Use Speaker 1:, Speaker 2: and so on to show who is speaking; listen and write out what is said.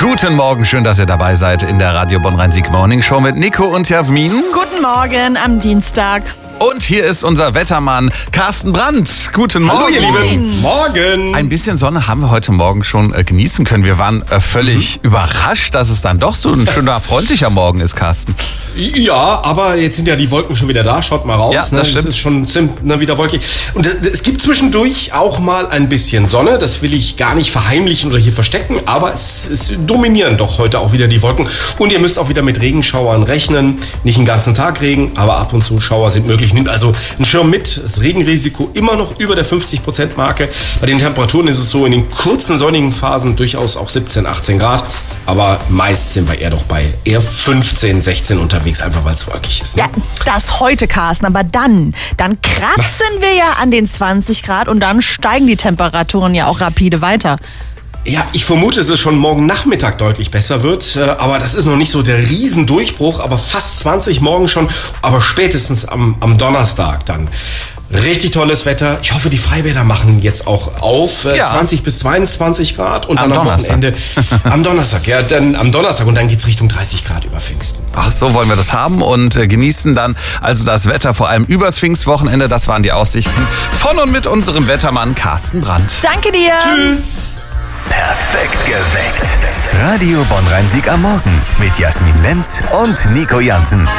Speaker 1: Guten Morgen, schön, dass ihr dabei seid in der Radio Bonn-Rhein-Sieg Morning Show mit Nico und Jasmin.
Speaker 2: Guten Morgen am Dienstag.
Speaker 1: Und hier ist unser Wettermann Carsten Brandt. Guten Morgen.
Speaker 3: Hallo ihr Lieben. Morgen.
Speaker 1: Ein bisschen Sonne haben wir heute Morgen schon genießen können. Wir waren völlig überrascht, dass es dann doch so ein schöner, freundlicher Morgen ist, Carsten.
Speaker 3: Ja, aber jetzt sind ja die Wolken schon wieder da. Schaut mal raus.
Speaker 1: Ja, das stimmt.
Speaker 3: Es ist schon wieder wolkig. Und es gibt zwischendurch auch mal ein bisschen Sonne. Das will ich gar nicht verheimlichen oder hier verstecken. Aber es dominieren doch heute auch wieder die Wolken. Und ihr müsst auch wieder mit Regenschauern rechnen. Nicht den ganzen Tag Regen, aber ab und zu Schauer sind möglich. Nimmt also einen Schirm mit. Das Regenrisiko immer noch über der 50%-Marke. Bei den Temperaturen ist es so in den kurzen sonnigen Phasen durchaus auch 17, 18 Grad. Aber meist sind wir eher doch bei eher 15, 16 unterwegs, einfach weil es wolkig ist. Ne?
Speaker 2: Ja, das heute, Carsten. Aber dann kratzen wir ja an den 20 Grad und dann steigen die Temperaturen ja auch rapide weiter.
Speaker 3: Ja, ich vermute, dass es schon morgen Nachmittag deutlich besser wird, aber das ist noch nicht so der Riesendurchbruch, aber fast 20 morgen schon, aber spätestens am Donnerstag dann. Richtig tolles Wetter. Ich hoffe, die Freibäder machen jetzt auch auf. 20 bis 22 Grad und dann am Wochenende. Am Donnerstag, ja, dann am Donnerstag und dann geht's Richtung 30 Grad über Pfingsten.
Speaker 1: Ach, so wollen wir das haben und genießen dann also das Wetter, vor allem übers Pfingstwochenende. Das waren die Aussichten von und mit unserem Wettermann Carsten Brandt.
Speaker 2: Danke dir.
Speaker 3: Tschüss.
Speaker 4: Perfekt geweckt. Radio Bonn-Rhein-Sieg am Morgen mit Jasmin Lenz und Nico Jansen.